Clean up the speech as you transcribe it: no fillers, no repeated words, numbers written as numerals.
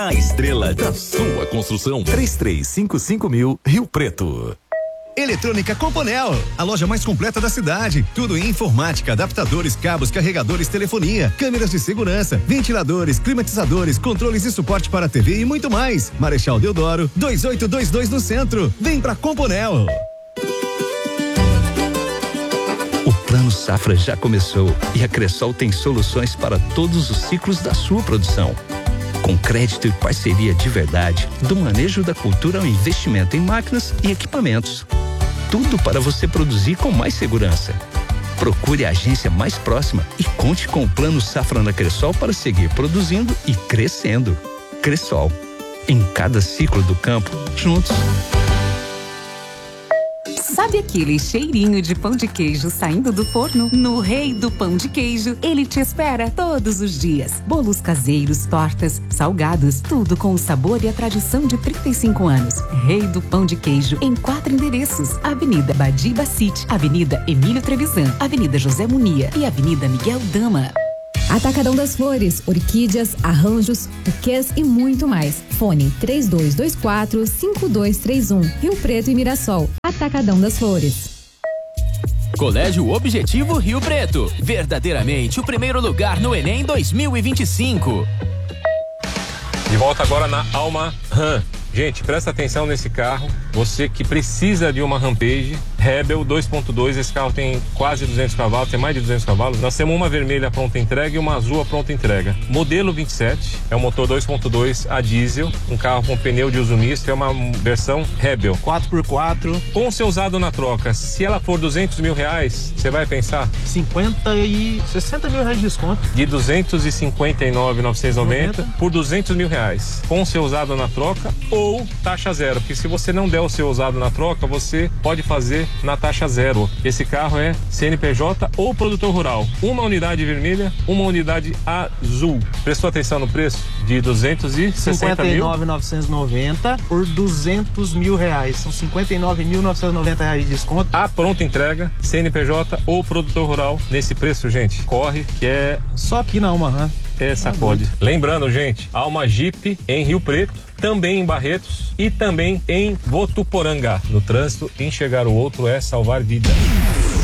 A estrela da sua construção. 3355.000 Rio Preto. Eletrônica Componel, a loja mais completa da cidade. Tudo em informática, adaptadores, cabos, carregadores, telefonia, câmeras de segurança, ventiladores, climatizadores, controles e suporte para TV e muito mais. Marechal Deodoro, 2822 no centro. Vem pra Componel. O Plano Safra já começou e a Cressol tem soluções para todos os ciclos da sua produção. Com crédito e parceria de verdade, do manejo da cultura ao investimento em máquinas e equipamentos. Tudo para você produzir com mais segurança. Procure a agência mais próxima e conte com o Plano Safra na Cressol para seguir produzindo e crescendo. Cressol, em cada ciclo do campo, juntos. Sabe aquele cheirinho de pão de queijo saindo do forno? No Rei do Pão de Queijo, ele te espera todos os dias. Bolos caseiros, tortas, salgados, tudo com o sabor e a tradição de 35 anos. Rei do Pão de Queijo, em 4 endereços. Avenida Badiba City, Avenida Emílio Trevisan, Avenida José Munia e Avenida Miguel Dama. Atacadão das Flores, orquídeas, arranjos, buquês e muito mais. Fone 3224-5231, Rio Preto e Mirassol. Atacadão das Flores. Colégio Objetivo Rio Preto, verdadeiramente o primeiro lugar no Enem 2025. De volta agora na Alma Ram. Gente, presta atenção nesse carro. Você que precisa de uma Rampage Rebel 2.2, esse carro tem quase 200 cavalos, tem mais de 200 cavalos. Nós temos uma vermelha pronta entrega e uma azul pronta entrega. Modelo 27, é um motor 2.2 a diesel, um carro com pneu de uso misto, é uma versão Rebel 4x4. Com seu usado na troca, se ela for R$200 mil, você vai pensar? 60 mil reais de desconto. De 259.990 por R$200 mil. Com seu usado na troca ou taxa zero, porque se você não der o seu usado na troca, você pode fazer na taxa zero. Esse carro é CNPJ ou produtor rural. Uma unidade vermelha, uma unidade azul. Prestou atenção no preço? De 260 mil? 59.990 por R$200 mil. São 59.990 de desconto. A pronta entrega, CNPJ ou produtor rural. Nesse preço, gente, corre que é... Só aqui na Alma Ram. Sacode. Lembrando, gente, Alma Jeep em Rio Preto, também em Barretos e também em Votuporanga. No trânsito, enxergar o outro é salvar vidas.